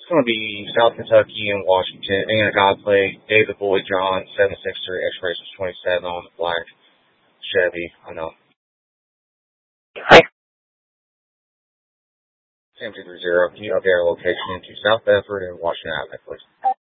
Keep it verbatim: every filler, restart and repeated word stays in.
going to be South Kentucky and Washington. And a guy played David Boyd John, seven six three, expiration twenty-seven on the black Chevy. I know. Sam two three zero. Can you update our location to South Bedford and Washington Avenue, please?